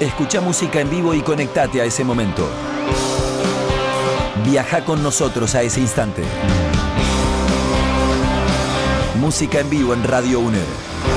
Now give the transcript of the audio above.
Escucha música en vivo y conectate a ese momento. Viaja con nosotros a ese instante. Música en vivo en Radio UNED.